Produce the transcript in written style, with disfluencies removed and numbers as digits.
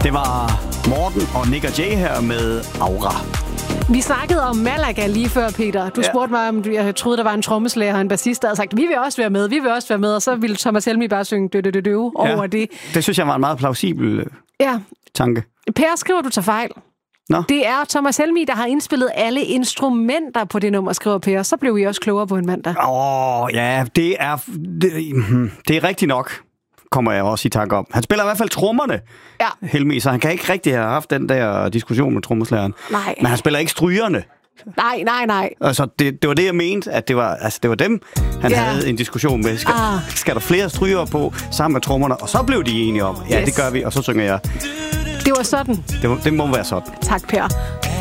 Det var Morten og Nick og Jay her med Aura. Vi snakkede om Malaga lige før, Peter. Du spurgte mig, om jeg troede, der var en trommeslager og en bassist, der havde sagt, vi vil også være med, og så ville Thomas Helmig bare synge over det. Det synes jeg var en meget plausibel tanke. Per, skriver du tager fejl. Nå. Det er Thomas Helmig, der har indspillet alle instrumenter på det nummer, skriver Per. Så blev vi også klogere på en mandag. Det er rigtigt nok, kommer jeg også i tanke om. Han spiller i hvert fald trommerne, Helmig, så han kan ikke rigtig have haft den der diskussion med trommeslageren. Nej. Men han spiller ikke strygerne. Nej. Altså, det var det, jeg mente, at det var dem, han havde en diskussion med. Skal der flere stryger på sammen med trommerne? Og så blev de enige om, det gør vi, og så synger jeg. Det var sådan. Det må være sådan. Tak, Per.